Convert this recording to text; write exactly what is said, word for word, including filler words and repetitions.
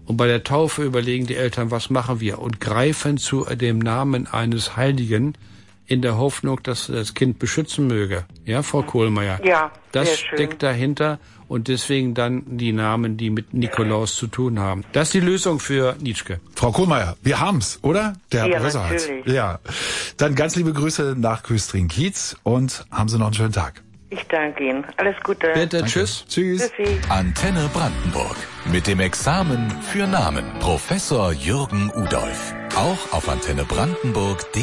Und bei der Taufe überlegen die Eltern, was machen wir? Und greifen zu dem Namen eines Heiligen in der Hoffnung, dass das Kind beschützen möge. Ja, Frau Kohlmeier? Ja, das sehr schön. steckt dahinter und deswegen dann die Namen, die mit Nikolaus zu tun haben. Das ist die Lösung für Nitschke. Frau Kohlmeier, wir haben's, oder? Der ja, Professor hat's. natürlich. Ja. Dann ganz liebe Grüße nach Küstrin-Kiez und haben Sie noch einen schönen Tag. Ich danke Ihnen. Alles Gute. Bitte, Danke. tschüss. Tschüss. Tschüssi. Antenne Brandenburg. Mit dem Examen für Namen. Professor Jürgen Udolph. Auch auf antenne brandenburg punkt de.